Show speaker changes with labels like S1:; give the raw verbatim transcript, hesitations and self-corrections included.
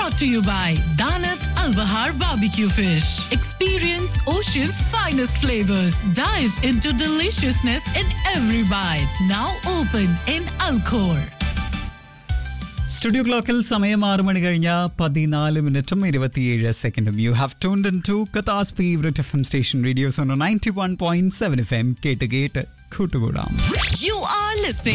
S1: brought to you by Danat Al Bahar Barbecue Fish. Experience Ocean's finest flavors. Dive into deliciousness in every bite. Now open in Alcor.
S2: Studio ക്ലോക്കിൽ സമയം ആറ് മണി കഴിഞ്ഞ പതിനാല് മിനിറ്റും ഇരുപത്തിയേഴ് സെക്കൻഡും. You have tuned in to ഖത്താസ് favourite F M station radio zone ninety one point seven F M. കേട്ട് കേട്ട് കൂട്ടുകൂടാം.
S1: You are listening